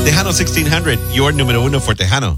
Tejano 1600, your número uno for Tejano.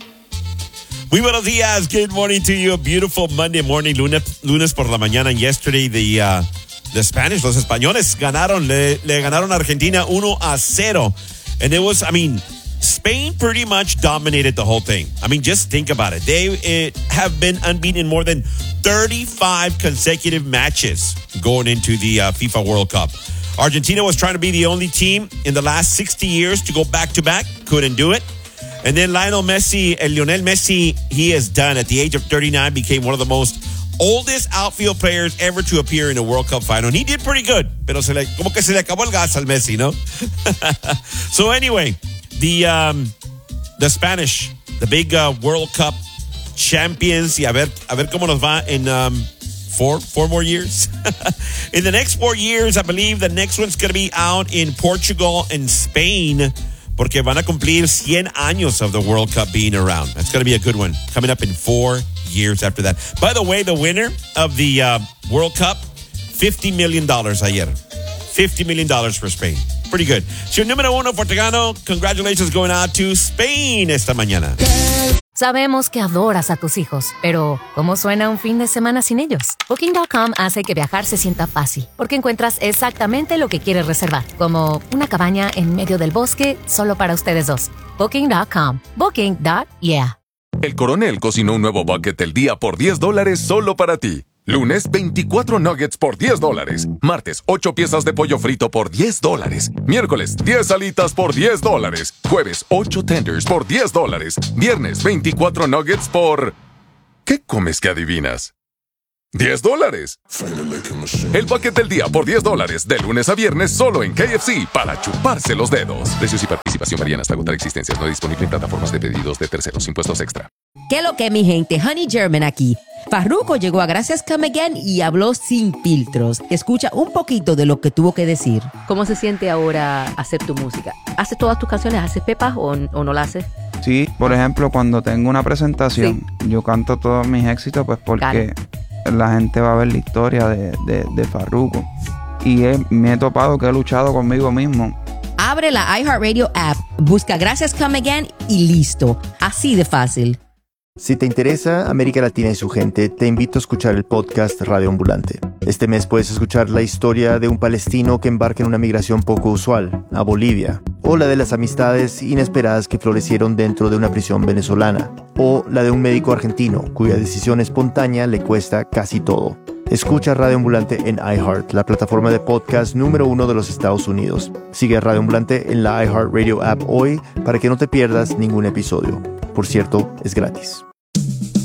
Muy buenos días. Good morning to you. A beautiful Monday morning, lunes por la mañana. And yesterday, the Spanish, los españoles, le ganaron a Argentina 1-0. And it was, Spain pretty much dominated the whole thing. Just think about it. They have been unbeaten in more than 35 consecutive matches going into the FIFA World Cup. Argentina was trying to be the only team in the last 60 years to go back-to-back. Couldn't do it. And then Lionel Messi, he is done. At the age of 39, became one of the most oldest outfield players ever to appear in a World Cup final. And he did pretty good, pero como que se le acabó el gas al Messi, ¿no? So anyway, the Spanish, the big World Cup champions, y a ver cómo nos va in four more years. In the next 4 years, I believe the next one's going to be out in Portugal and Spain, porque van a cumplir 100 años of the World Cup being around. That's going to be a good one, coming up in 4 years after that. By the way, the winner of the World Cup, $50 million ayer. $50 million for Spain. Pretty good. So, número uno for Tejano. Congratulations going out to Spain esta mañana. Sabemos que adoras a tus hijos, pero ¿cómo suena un fin de semana sin ellos? Booking.com hace que viajar se sienta fácil, porque encuentras exactamente lo que quieres reservar, como una cabaña en medio del bosque solo para ustedes dos. Booking.com. Booking.yeah. El Coronel cocinó un nuevo bucket del día por $10 solo para ti. Lunes, 24 nuggets por $10. Martes, 8 piezas de pollo frito por $10. Miércoles, 10 alitas por $10. Jueves, 8 tenders por $10. Viernes, 24 nuggets por... ¿Qué comes que adivinas? $10. El bucket del día por $10, de lunes a viernes solo en KFC, para chuparse los dedos. Precios y participación varían hasta agotar existencias. No disponible en plataformas de pedidos de terceros. Impuestos extra. ¿Qué lo que, mi gente? Honey German aquí. Farruko llegó a Gracias Come Again y habló sin filtros. Escucha un poquito de lo que tuvo que decir. ¿Cómo se siente ahora hacer tu música? ¿Haces todas tus canciones? ¿Haces pepas o no la haces? Sí, por ejemplo, cuando tengo una presentación, yo canto todos mis éxitos, pues porque la gente va a ver la historia de Farruko. Y me he topado que he luchado conmigo mismo. Abre la iHeartRadio app, busca Gracias Come Again y listo. Así de fácil. Si te interesa América Latina y su gente, te invito a escuchar el podcast Radio Ambulante. Este mes puedes escuchar la historia de un palestino que embarca en una migración poco usual, a Bolivia, o la de las amistades inesperadas que florecieron dentro de una prisión venezolana, o la de un médico argentino cuya decisión espontánea le cuesta casi todo. Escucha Radio Ambulante en iHeart, la plataforma de podcast número 1 de los Estados Unidos. Sigue a Radio Ambulante en la iHeartRadio app hoy para que no te pierdas ningún episodio. Por cierto, es gratis.